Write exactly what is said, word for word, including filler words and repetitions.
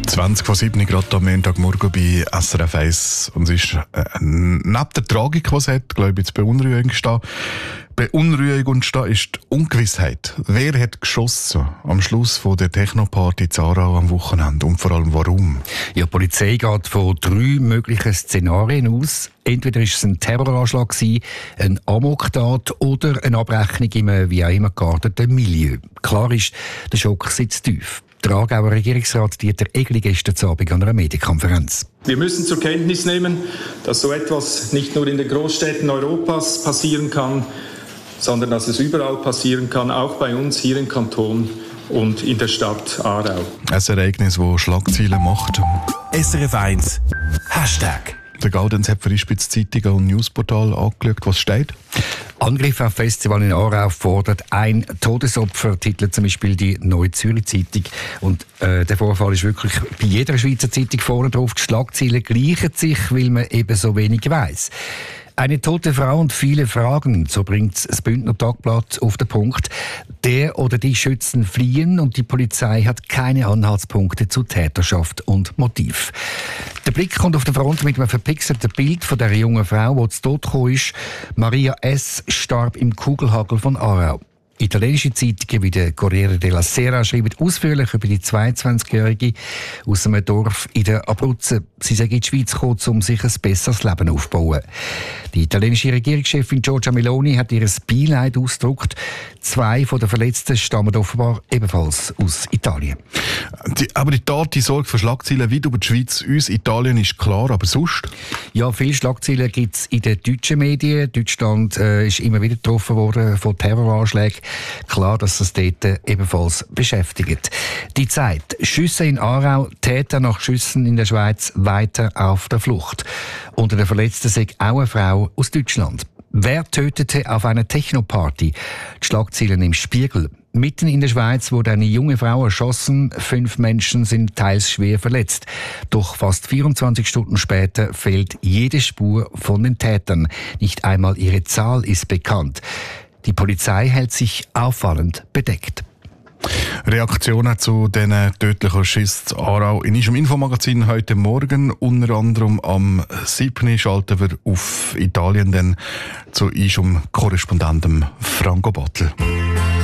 zwanzig vor sieben gerade am Montagmorgen bei S R F eins. Und es ist äh, neben der Tragik, die es hat, glaube ich, jetzt beunruhigend Beunruhigendste ist die Ungewissheit. Wer hat geschossen am Schluss von der Technoparty in Aarau am Wochenende und vor allem warum? Ja, die Polizei geht von drei möglichen Szenarien aus. Entweder war es ein Terroranschlag, eine Amoktat oder eine Abrechnung im wie auch immer gearteten Milieu. Klar ist, der Schock sitzt tief. Der Aargauer Regierungsrat Dieter Egli gestern Abend an einer Medienkonferenz. Wir müssen zur Kenntnis nehmen, dass so etwas nicht nur in den Großstädten Europas passieren kann, sondern dass es überall passieren kann, auch bei uns hier im Kanton und in der Stadt Aarau. Ein Ereignis, das Schlagzeilen macht. S R F eins Hashtag. Der Gaudenz hat für die Spitz Zeitung und Newsportal angeschaut, was steht. Angriff auf Festival in Aarau fordert ein Todesopfer, titelt zum Beispiel die Neue Zürich Zeitung. Und äh, der Vorfall ist wirklich bei jeder Schweizer Zeitung vorne drauf. Die Schlagzeilen gleichen sich, weil man eben so wenig weiss. Eine tote Frau und viele Fragen, so bringt das Bündner Tagblatt auf den Punkt. Der oder die Schützen fliehen und die Polizei hat keine Anhaltspunkte zu Täterschaft und Motiv. Der Blick kommt auf der Front mit einem verpixelten Bild von der jungen Frau, die zu Tod gekommen ist. Maria S. starb im Kugelhagel von Aarau. Italienische Zeitungen wie der Corriere della Sera schreiben ausführlich über die zweiundzwanzigjährige aus einem Dorf in der Abruzzen. Sie sei in die Schweiz gekommen, um sich ein besseres Leben aufzubauen. Die italienische Regierungschefin Giorgia Meloni hat ihr Beileid ausgedrückt. Zwei von den Verletzten stammen offenbar ebenfalls aus Italien. Die, aber die Tat, die sorgt für Schlagzeilen weit über die Schweiz. Uns Italien ist klar, aber sonst? Ja, viele Schlagzeilen gibt es in den deutschen Medien. Deutschland äh, ist immer wieder getroffen worden von Terroranschlägen. Klar, dass es dort ebenfalls beschäftigt. Die Zeit. Schüsse in Aarau, Täter nach Schüssen in der Schweiz weiter auf der Flucht. Unter den Verletzten sei auch eine Frau aus Deutschland. Wer tötete auf einer Technoparty? Die Schlagzeilen im Spiegel. Mitten in der Schweiz wurde eine junge Frau erschossen. Fünf Menschen sind teils schwer verletzt. Doch fast vierundzwanzig Stunden später fehlt jede Spur von den Tätern. Nicht einmal ihre Zahl ist bekannt. Die Polizei hält sich auffallend bedeckt. Reaktionen zu diesen tödlichen Schüssen in Aarau in unserem Infomagazin heute Morgen. Unter anderem am siebten schalten wir auf Italien dann zu unserem Korrespondenten Franco Battel.